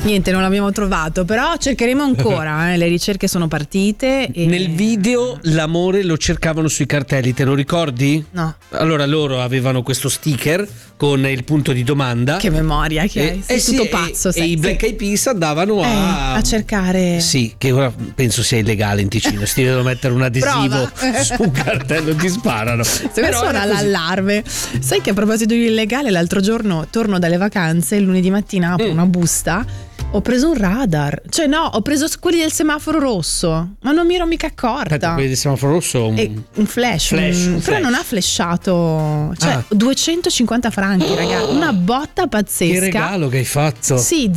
Niente, non l'abbiamo trovato, però cercheremo ancora, le ricerche sono partite. E... Nel video l'amore lo cercavano sui cartelli, te lo ricordi? No. Allora loro avevano questo sticker con il punto di domanda. Che memoria che hai, sei tutto pazzo. E i Black Eyed Peas andavano a cercare. Sì, che ora penso sia illegale in Ticino, si devono mettere un adesivo su un cartello e ti sparano. Però suona l'allarme. Sai che a proposito di illegale, l'altro giorno torno dalle vacanze, il lunedì mattina apro una busta, ho preso un radar, cioè no, ho preso quelli del semaforo rosso, ma non mi ero mica accorta. Aspetta, quelli del semaforo rosso un flash, però non ha flashato, cioè 250 franchi, ragazzi, una botta pazzesca. Che regalo che hai fatto. Sì,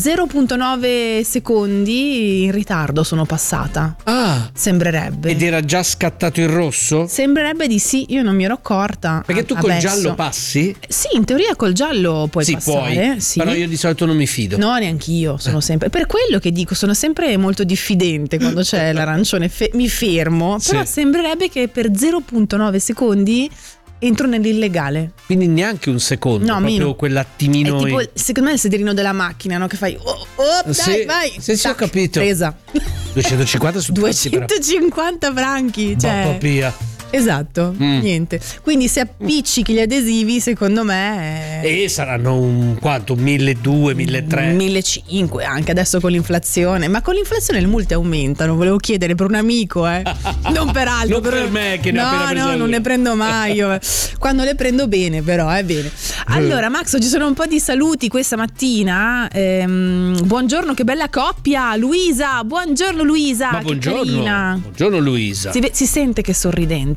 0,9 secondi in ritardo sono passata. Sembrerebbe. Ed era già scattato il rosso? Sembrerebbe di sì, io non mi ero accorta. Perché tu col giallo passi? Sì, in teoria col giallo puoi passare. Sì, però io di solito non mi fido. No, neanch'io, sono sempre, per quello che dico, sono sempre molto diffidente quando c'è l'arancione, mi fermo, però sembrerebbe che per 0,9 secondi entro nell'illegale. Quindi neanche un secondo, no, proprio meno. Quell'attimino. È tipo, secondo me, il sederino della macchina, no? Che fai dai, vai. Sì, ho capito. Presa. 250 su 250 franchi, cioè. Mamma mia. Esatto, niente. Quindi se appiccichi gli adesivi, secondo me e saranno quanto? 1.200, 1.300, 1.500 anche adesso con l'inflazione. Ma con l'inflazione le multe aumentano. Volevo chiedere per un amico, non per altro. Non per me che ne ho appena preso. No, non ne prendo mai io. Quando le prendo bene, però è bene. Allora Max, ci sono un po' di saluti questa mattina. Buongiorno, che bella coppia. Luisa, buongiorno Luisa. Ma buongiorno Luisa. Si sente che è sorridente.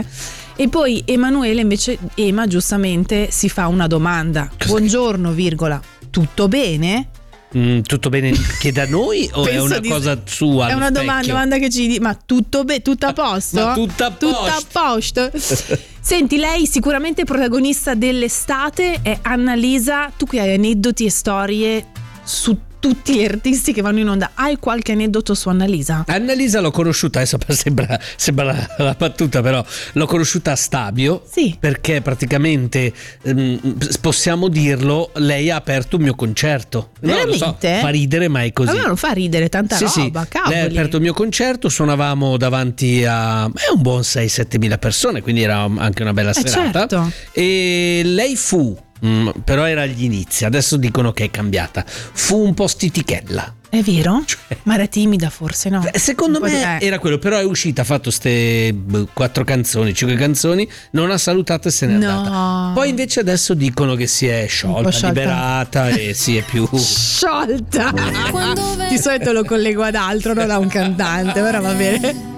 E poi Emanuele invece, Ema giustamente si fa una domanda. Buongiorno, virgola, tutto bene? Tutto bene che da noi o è una cosa sua? È una domanda che ci dice, ma tutto tutto a posto? Ma tutto a posto. Senti, lei sicuramente protagonista dell'estate è Annalisa. Tu qui hai aneddoti e storie su tutti gli artisti che vanno in onda. Hai qualche aneddoto su Annalisa? Annalisa l'ho conosciuta, adesso sembra la battuta, però l'ho conosciuta a Stabio. Sì. Perché praticamente possiamo dirlo, lei ha aperto un mio concerto. Veramente? No, lo so, fa ridere, ma è così. Allora non fa ridere, tanta roba, cavoli. Lei ha aperto il mio concerto, suonavamo davanti a un buon 6-7 mila persone, quindi era anche una bella serata. Certo. E lei fu però era agli inizi, adesso dicono che è cambiata, fu un po' stitichella. È vero? Ma era timida forse, no? Secondo me era quello, però è uscita, ha fatto ste 4 canzoni, 5 canzoni, non ha salutato e se n'è andata. Poi invece adesso dicono che si è sciolta, liberata e si è più sciolta. Di solito lo collego ad altro, non a un cantante, però va bene.